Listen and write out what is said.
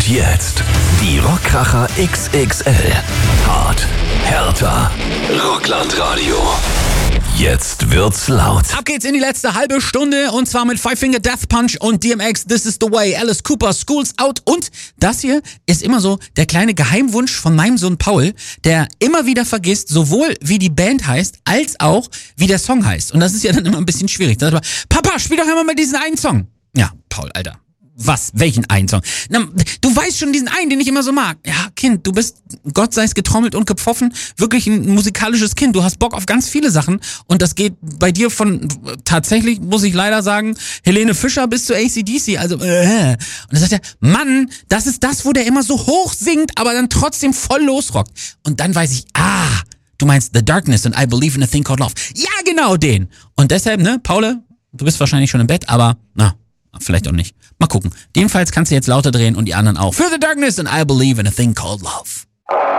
Und jetzt die Rockkracher XXL. Hart, härter, Rocklandradio. Jetzt wird's laut. Ab geht's in die letzte halbe Stunde und zwar mit Five Finger Death Punch und DMX This Is The Way, Alice Cooper, School's Out und das hier ist immer so der kleine Geheimwunsch von meinem Sohn Paul, der immer wieder vergisst, sowohl wie die Band heißt, als auch wie der Song heißt. Und das ist ja dann immer ein bisschen schwierig. Dann sagt man, Papa, spiel doch immer mal diesen einen Song. Ja, Paul, Alter. Was? Welchen einen Song? Na, du weißt schon diesen einen, den ich immer so mag. Ja, Kind, du bist, Gott sei es getrommelt und gepfoffen, wirklich ein musikalisches Kind. Du hast Bock auf ganz viele Sachen und das geht bei dir von, tatsächlich muss ich leider sagen, Helene Fischer bis zu AC/DC. Also, Und dann sagt er, Mann, das ist das, wo der immer so hoch singt, aber dann trotzdem voll losrockt. Und dann weiß ich, du meinst The Darkness and I Believe in a Thing Called Love. Ja, genau den. Und deshalb, Paul, du bist wahrscheinlich schon im Bett, aber, vielleicht auch nicht. Mal gucken. Jedenfalls kannst du jetzt lauter drehen und die anderen auch. For the Darkness and I Believe in a Thing Called Love.